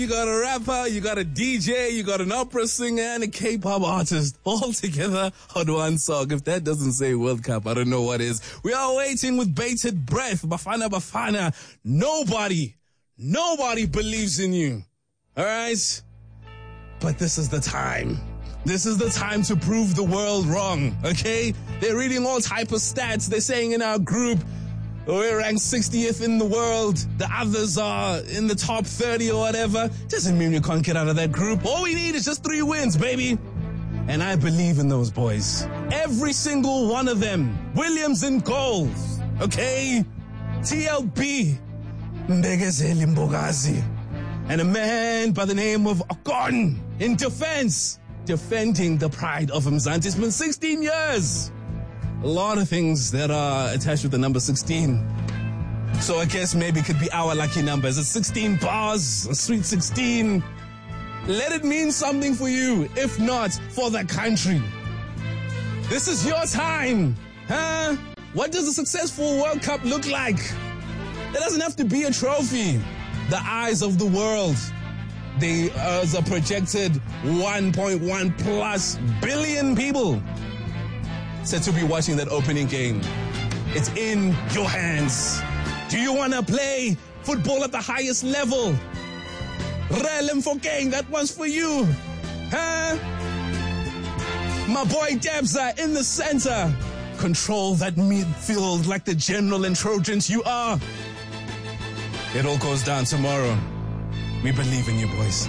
You got a rapper, you got a DJ, you got an opera singer, and a K-pop artist all together on one song. If that doesn't say World Cup, I don't know what is. We are waiting with bated breath. Bafana. Nobody believes in you. All right? But this is the time. This is the time to prove the world wrong, okay? They're reading all type of stats. They're saying in our group, we're ranked 60th in the world. The others are in the top 30 or whatever. Doesn't mean we can't get out of that group. All we need is just 3 wins, baby. And I believe in those boys. Every single one of them. Williams in goals, okay? TLB, Mbegezeli Mbogazi. And a man by the name of Akon in defense. Defending the pride of Mzansi. It's been 16 years. A lot of things that are attached with the number 16. So I guess maybe it could be our lucky number. Is it 16 bars? A sweet 16? Let it mean something for you. If not, for the country. This is your time. Huh? What does a successful World Cup look like? It doesn't have to be a trophy. The eyes of the world. There's a projected 1.1 plus billion people said to be watching that opening game. It's in your hands. Do you want to play football at the highest level? Relem for gang, that one's for you. Huh? My boy Debza in the center. Control that midfield like the general and Trojans you are. It all goes down tomorrow. We believe in you, boys.